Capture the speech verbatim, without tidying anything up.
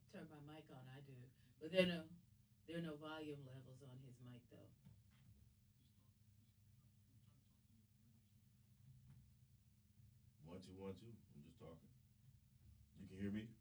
turn my mic on. I do, but there are no there are no volume levels on his mic though. One, two, one, two. I'm just talking. You can hear me?